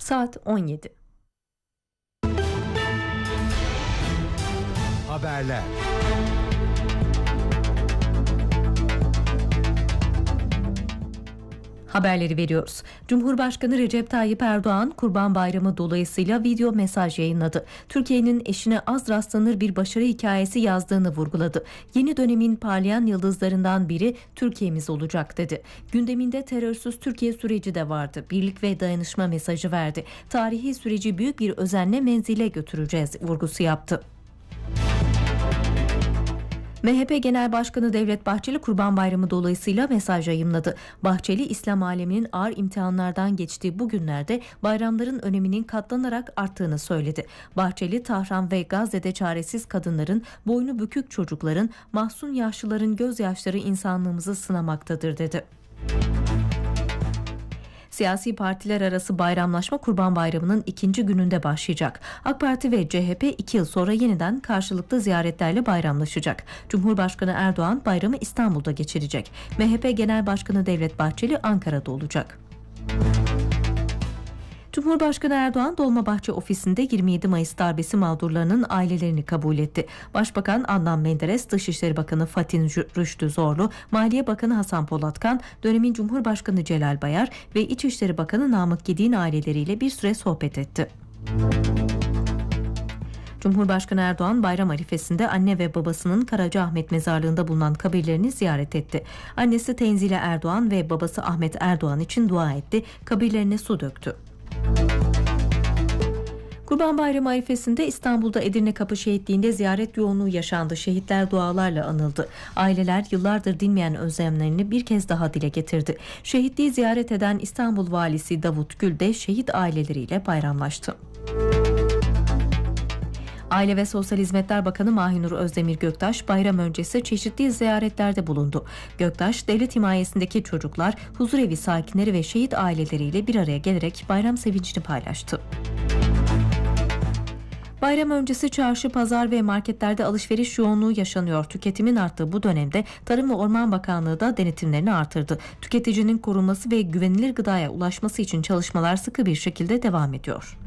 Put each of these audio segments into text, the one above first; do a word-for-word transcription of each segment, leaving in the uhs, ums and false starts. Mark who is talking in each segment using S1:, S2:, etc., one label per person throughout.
S1: Saat on yedi.
S2: Haberler.
S1: Haberleri veriyoruz. Cumhurbaşkanı Recep Tayyip Erdoğan, Kurban Bayramı dolayısıyla video mesaj yayınladı. Türkiye'nin eşine az rastlanır bir başarı hikayesi yazdığını vurguladı. Yeni dönemin parlayan yıldızlarından biri Türkiye'miz olacak dedi. Gündeminde terörsüz Türkiye süreci de vardı. Birlik ve dayanışma mesajı verdi. Tarihi süreci büyük bir özenle menzile götüreceğiz vurgusu yaptı. M H P Genel Başkanı Devlet Bahçeli Kurban Bayramı dolayısıyla mesaj yayımladı. Bahçeli, İslam aleminin ağır imtihanlardan geçtiği bu günlerde bayramların öneminin katlanarak arttığını söyledi. Bahçeli, Tahran ve Gazze'de çaresiz kadınların, boynu bükük çocukların, mahzun yaşlıların gözyaşları insanlığımızı sınamaktadır dedi. Siyasi partiler arası bayramlaşma Kurban Bayramı'nın ikinci gününde başlayacak. AK Parti ve C H P iki yıl sonra yeniden karşılıklı ziyaretlerle bayramlaşacak. Cumhurbaşkanı Erdoğan bayramı İstanbul'da geçirecek. M H P Genel Başkanı Devlet Bahçeli Ankara'da olacak. Cumhurbaşkanı Erdoğan Dolmabahçe ofisinde yirmi yedi Mayıs darbesi mağdurlarının ailelerini kabul etti. Başbakan Adnan Menderes, Dışişleri Bakanı Fatih Rüştü Zorlu, Maliye Bakanı Hasan Polatkan, dönemin Cumhurbaşkanı Celal Bayar ve İçişleri Bakanı Namık Gedik'in aileleriyle bir süre sohbet etti. Cumhurbaşkanı Erdoğan bayram arifesinde anne ve babasının Karacaahmet mezarlığında bulunan kabirlerini ziyaret etti. Annesi Tenzile Erdoğan ve babası Ahmet Erdoğan için dua etti, kabirlerine su döktü. Kurban Bayramı arifesinde İstanbul'da Edirne Kapı Şehitliği'nde ziyaret yoğunluğu yaşandı. Şehitler dualarla anıldı. Aileler yıllardır dinmeyen özlemlerini bir kez daha dile getirdi. Şehitliği ziyaret eden İstanbul Valisi Davut Gül de şehit aileleriyle bayramlaştı. Aile ve Sosyal Hizmetler Bakanı Mahinur Özdemir Göktaş bayram öncesi çeşitli ziyaretlerde bulundu. Göktaş, devlet himayesindeki çocuklar, huzurevi sakinleri ve şehit aileleriyle bir araya gelerek bayram sevincini paylaştı. Bayram öncesi çarşı, pazar ve marketlerde alışveriş yoğunluğu yaşanıyor. Tüketimin arttığı bu dönemde Tarım ve Orman Bakanlığı da denetimlerini artırdı. Tüketicinin korunması ve güvenilir gıdaya ulaşması için çalışmalar sıkı bir şekilde devam ediyor.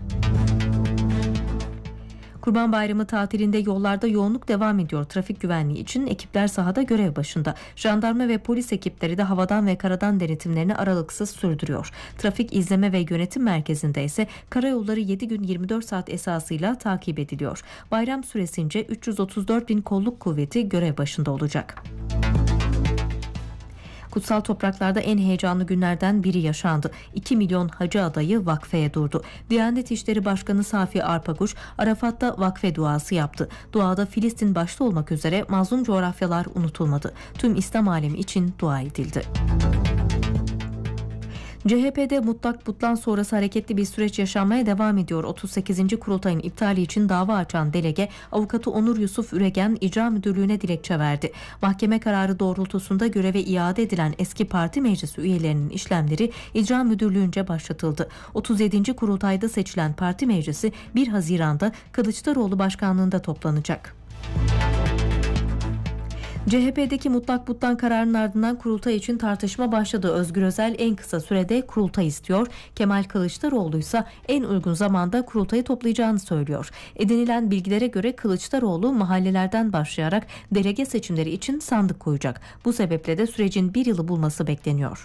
S1: Kurban Bayramı tatilinde yollarda yoğunluk devam ediyor. Trafik güvenliği için ekipler sahada görev başında. Jandarma ve polis ekipleri de havadan ve karadan denetimlerini aralıksız sürdürüyor. Trafik İzleme ve Yönetim Merkezi'nde ise karayolları yedi gün yirmi dört saat esasıyla takip ediliyor. Bayram süresince üç yüz otuz dört bin kolluk kuvveti görev başında olacak. Kutsal topraklarda en heyecanlı günlerden biri yaşandı. iki milyon hacı adayı vakfeye durdu. Diyanet İşleri Başkanı Safi Arpaguç, Arafat'ta vakfe duası yaptı. Duada Filistin başta olmak üzere mazlum coğrafyalar unutulmadı. Tüm İslam alemi için dua edildi. C H P'de mutlak butlan sonrası hareketli bir süreç yaşanmaya devam ediyor. otuz sekizinci kurultayın iptali için dava açan delege, avukatı Onur Yusuf Üregen İcra Müdürlüğü'ne dilekçe verdi. Mahkeme kararı doğrultusunda göreve iade edilen eski parti meclisi üyelerinin işlemleri İcra Müdürlüğü'nce başlatıldı. otuz yedinci kurultayda seçilen parti meclisi bir Haziran'da Kılıçdaroğlu başkanlığında toplanacak. C H P'deki mutlak butlan kararının ardından kurultay için tartışma başladı. Özgür Özel en kısa sürede kurultay istiyor. Kemal Kılıçdaroğlu ise en uygun zamanda kurultayı toplayacağını söylüyor. Edinilen bilgilere göre Kılıçdaroğlu mahallelerden başlayarak delege seçimleri için sandık koyacak. Bu sebeple de sürecin bir yılı bulması bekleniyor.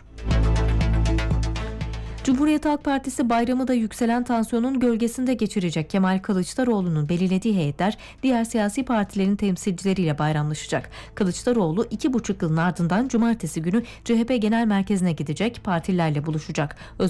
S1: Cumhuriyet Halk Partisi bayramı da yükselen tansiyonun gölgesinde geçirecek. Kemal Kılıçdaroğlu'nun belirlediği heyetler diğer siyasi partilerin temsilcileriyle bayramlaşacak. Kılıçdaroğlu iki buçuk yılın ardından cumartesi günü C H P Genel Merkezi'ne gidecek, partilerle buluşacak.